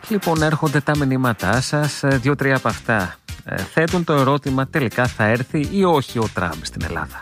Λοιπόν, έρχονται τα μηνύματά σας. 2-3 από αυτά θέτουν το ερώτημα: τελικά θα έρθει ή όχι ο Τραμπ στην Ελλάδα?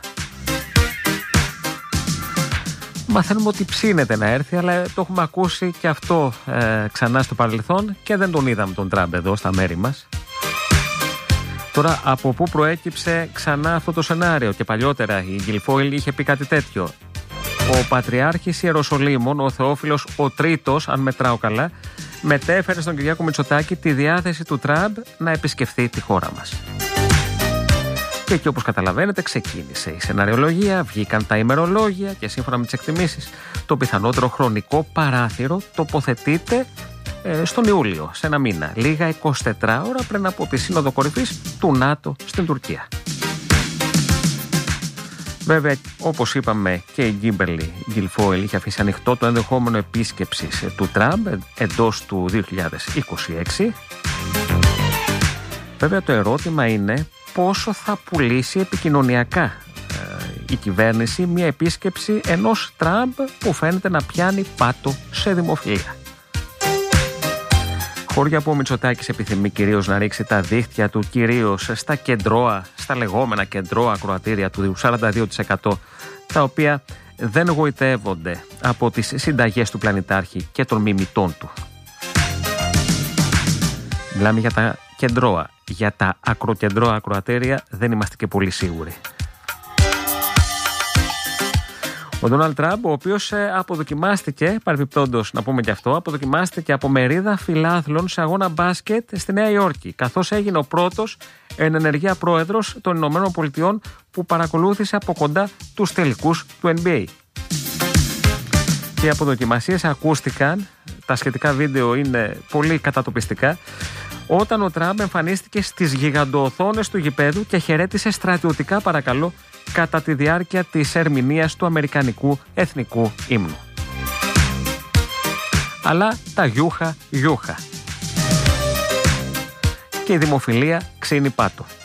Μαθαίνουμε ότι ψήνεται να έρθει, αλλά το έχουμε ακούσει και αυτό ξανά στο παρελθόν και δεν τον είδαμε τον Τραμπ εδώ στα μέρη μας. Τώρα, από πού προέκυψε ξανά αυτό το σενάριο? Και παλιότερα η Γκιλφόιλ είχε πει κάτι τέτοιο. Ο Πατριάρχης Ιεροσολύμων, ο Θεόφιλος ο Τρίτος, αν μετράω καλά, μετέφερε στον Κυριάκο Μητσοτάκη τη διάθεση του Τραμπ να επισκεφθεί τη χώρα μας. Και εκεί, όπως καταλαβαίνετε, ξεκίνησε η σεναριολογία, βγήκαν τα ημερολόγια και σύμφωνα με τις εκτιμήσεις, το πιθανότερο χρονικό παράθυρο τοποθετείται στον Ιούλιο, σε ένα μήνα, λίγα 24 ώρα πριν από τη Σύνοδο Κορυφής του ΝΑΤΟ στην Τουρκία. Βέβαια, όπως είπαμε, και η Γκίμπερλι Γκιλφόιλ είχε αφήσει ανοιχτό το ενδεχόμενο επίσκεψης του Τραμπ εντός του 2026. Βέβαια, το ερώτημα είναι πόσο θα πουλήσει επικοινωνιακά η κυβέρνηση μια επίσκεψη ενός Τραμπ που φαίνεται να πιάνει πάτο σε δημοφιλία. Χώρια που ο Μητσοτάκης επιθυμεί κυρίως να ρίξει τα δίχτυα του κυρίως στα κεντρώα, στα λεγόμενα κεντρώα ακροατήρια του 42%, τα οποία δεν γοητεύονται από τις συνταγές του πλανητάρχη και των μιμητών του. Μιλάμε για τα κεντρώα. Για τα ακροκεντρώα ακροατήρια δεν είμαστε και πολύ σίγουροι. Ο Ντόναλντ Τραμπ, ο οποίος αποδοκιμάστηκε, παρεμπιπτόντως να πούμε και αυτό, αποδοκιμάστηκε από μερίδα φιλάθλων σε αγώνα μπάσκετ στη Νέα Υόρκη, καθώς έγινε ο πρώτος εν ενεργεία πρόεδρος των Ηνωμένων Πολιτειών που παρακολούθησε από κοντά τους τελικούς του NBA. Και οι αποδοκιμασίες ακούστηκαν, τα σχετικά βίντεο είναι πολύ κατατοπιστικά, όταν ο Τραμπ εμφανίστηκε στις γιγαντοοθόνες του γηπέδου και χαιρέτησε στρατιωτικά, παρακαλώ, κατά τη διάρκεια της ερμηνείας του αμερικανικού εθνικού ύμνου. Αλλά τα γιούχα. Και η δημοφιλία ξύνει πάτο.